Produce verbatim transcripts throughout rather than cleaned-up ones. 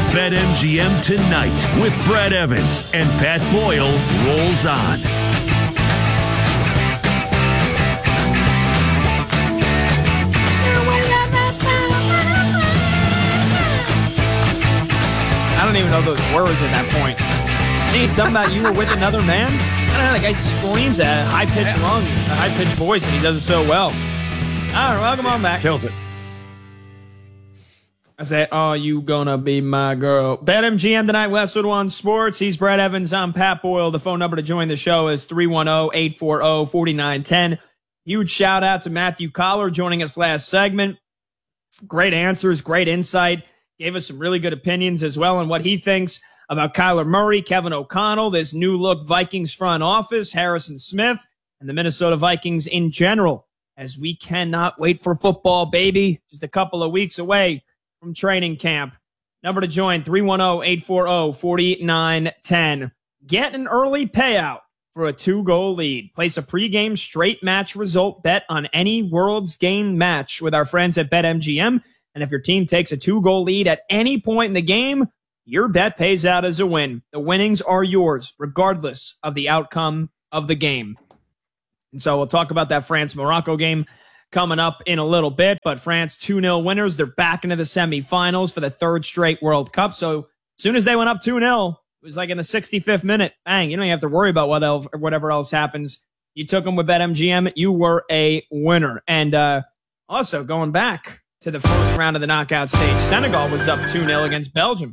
BetMGM Tonight with Brad Evans and Pat Boyle rolls on. I don't even know those words at that point. I think it's something about you were with another man. I don't know, the guy screams at a high-pitched lung, a high-pitched voice, and he does it so well. All right, welcome on back. Kills it. I said, oh, you gonna be my girl. BetMGM tonight, Westwood One Sports. He's Brad Evans. I'm Pat Boyle. The phone number to join the show is three one zero, eight four zero, four nine one zero. Huge shout out to Matthew Collar joining us last segment. Great answers, great insight. Gave us some really good opinions as well on what he thinks about Kyler Murray, Kevin O'Connell, this new look Vikings front office, Harrison Smith, and the Minnesota Vikings in general, as we cannot wait for football, baby. Just a couple of weeks away from training camp. Number to join, three one zero, eight four zero, four nine one zero. Get an early payout for a two-goal lead. Place a pregame straight match result bet on any World's Game match with our friends at BetMGM. And if your team takes a two-goal lead at any point in the game, your bet pays out as a win. The winnings are yours, regardless of the outcome of the game. And so we'll talk about that France-Morocco game coming up in a little bit. But France two nil winners. They're back into the semifinals for the third straight World Cup. So as soon as they went up two nil, it was like in the sixty-fifth minute. Bang, you don't even have to worry about what else, whatever else happens. You took them with BetMGM. You were a winner. And uh, also going back to the first round of the knockout stage, Senegal was up two nil against Belgium.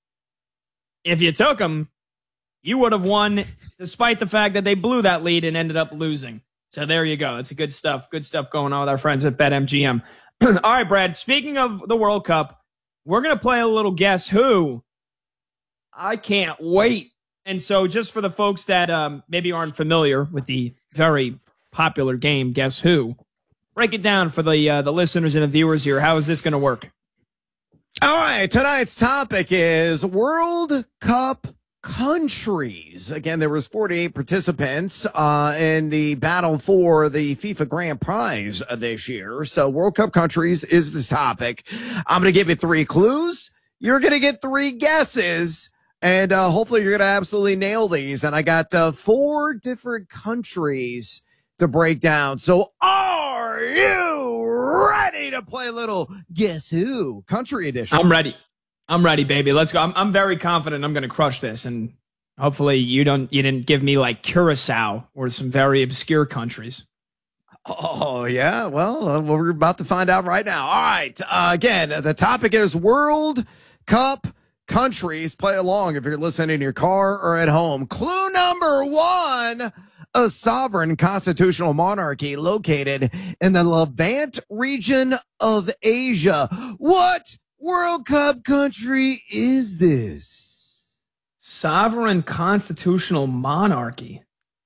If you took them, you would have won despite the fact that they blew that lead and ended up losing. So there you go. That's a good stuff. Good stuff going on with our friends at BetMGM. All right, Brad, speaking of the World Cup, we're going to play a little Guess Who. I can't wait. And so just for the folks that um, maybe aren't familiar with the very popular game, Guess Who, break it down for the uh, the listeners and the viewers here. How is this going to work? All right, tonight's topic is World Cup countries. Again, there was forty-eight participants uh, in the battle for the FIFA Grand Prize this year. So World Cup countries is the topic. I'm going to give you three clues. You're going to get three guesses, and uh, hopefully you're going to absolutely nail these. And I got uh, four different countries to break down. So are you ready to play a little Guess Who country edition? I'm ready. I'm ready, baby. Let's go. I'm, I'm very confident I'm going to crush this, and hopefully you don't. You didn't give me like Curacao or some very obscure countries. Oh yeah, well uh, we're about to find out right now. All right. Uh, again, the topic is World Cup countries. Play along if you're listening in your car or at home. Clue number one. A sovereign constitutional monarchy located in the Levant region of Asia. What World Cup country is this? Sovereign constitutional monarchy.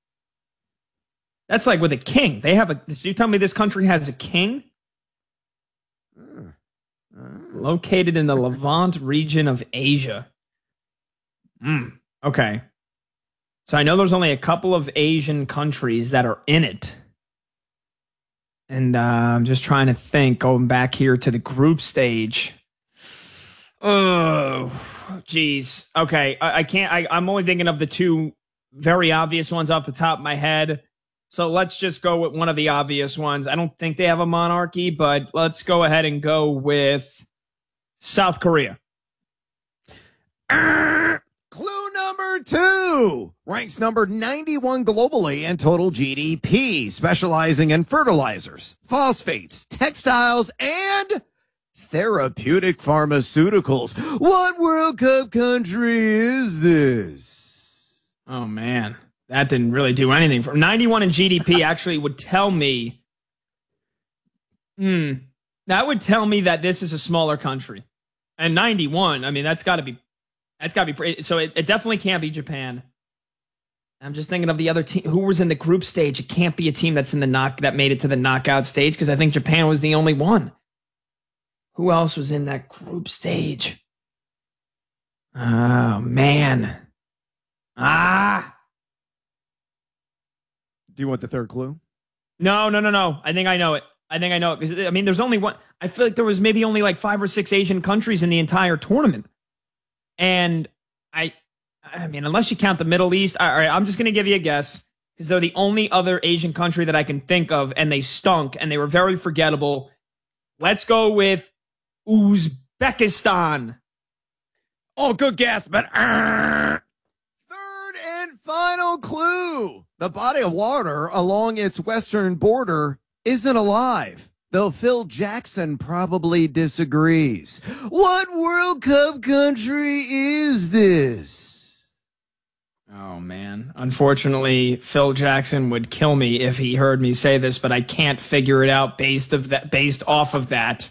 That's like with a king. They have a. So you tell me this country has a king? Uh, uh, Located in the Levant region of Asia. Mm, okay. So I know there's only a couple of Asian countries that are in it. And uh, I'm just trying to think, going back here to the group stage. Oh, geez. Okay, I, I can't. I, I'm only thinking of the two very obvious ones off the top of my head. So let's just go with one of the obvious ones. I don't think they have a monarchy, but let's go ahead and go with South Korea. Uh, clue number two. Ranks number ninety-one globally in total G D P, specializing in fertilizers, phosphates, textiles, and therapeutic pharmaceuticals. What World Cup country is this? Oh, man. That didn't really do anything. For ninety-one in G D P actually would tell me, hmm, that would tell me that this is a smaller country. And ninety-one, I mean, that's got to be, that's got to be, so it, it definitely can't be Japan. I'm just thinking of the other team. Who was in the group stage? It can't be a team that's in the knock, that made it to the knockout stage, because I think Japan was the only one. Who else was in that group stage? Oh, man. Ah. Do you want the third clue? No, no, no, no. I think I know it. I think I know it. Because, I mean, there's only one. I feel like there was maybe only like five or six Asian countries in the entire tournament. And I, I mean, unless you count the Middle East, all right, I'm just going to give you a guess because they're the only other Asian country that I can think of, and they stunk and they were very forgettable. Let's go with Uzbekistan. Oh, good guess, but uh, third and final clue. The body of water along its western border isn't alive, though Phil Jackson probably disagrees. What World Cup country is this? Oh, man. Unfortunately, Phil Jackson would kill me if he heard me say this, but I can't figure it out based of that, based off of that.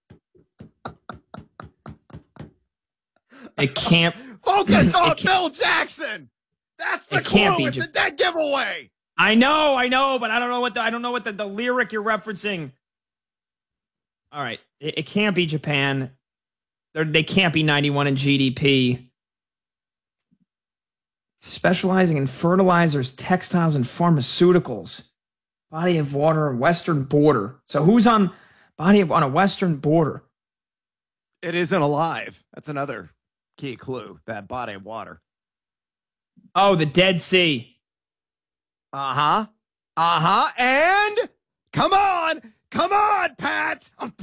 It can't. Focus on it can't, Phil Jackson. That's the it can't clue. be It's a dead giveaway. I know, I know, but I don't know what the, I don't know what the, the lyric you're referencing. All right, it, it can't be Japan. They're, they can't be ninety-one in G D P. Specializing in fertilizers, textiles, and pharmaceuticals. Body of water, western border. So who's on body of on a western border? It isn't alive. That's another key clue. That body of water. Oh, the Dead Sea. Uh huh. Uh huh. And come on, come on, Pat. I'm